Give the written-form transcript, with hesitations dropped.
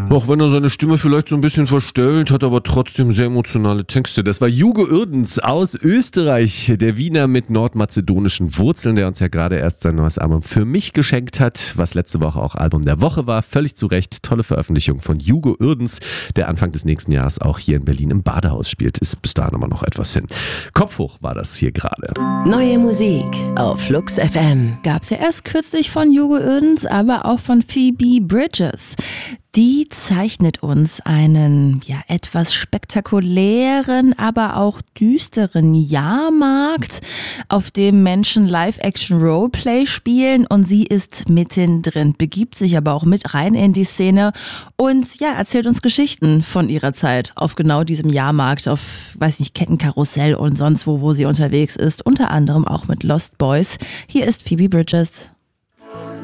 Auch wenn er seine Stimme vielleicht so ein bisschen verstellt, hat aber trotzdem sehr emotionale Texte. Das war Hugo Uerdens aus Österreich, der Wiener mit nordmazedonischen Wurzeln, der uns ja gerade erst sein neues Album Für mich geschenkt hat, was letzte Woche auch Album der Woche war. Völlig zu Recht, tolle Veröffentlichung von Hugo Uerdens, der Anfang des nächsten Jahres auch hier in Berlin im Badehaus spielt. Ist bis dahin aber noch etwas hin. Kopf hoch war das hier gerade. Neue Musik auf Flux FM. Gab's ja erst kürzlich von Hugo Uerdens, aber auch von Phoebe Bridgers. Die zeichnet uns einen etwas spektakulären, aber auch düsteren Jahrmarkt, auf dem Menschen Live-Action-Roleplay spielen, und sie ist mittendrin, begibt sich aber auch mit rein in die Szene und erzählt uns Geschichten von ihrer Zeit auf genau diesem Jahrmarkt, auf, Kettenkarussell und sonst wo sie unterwegs ist, unter anderem auch mit Lost Boys. Hier ist Phoebe Bridgers.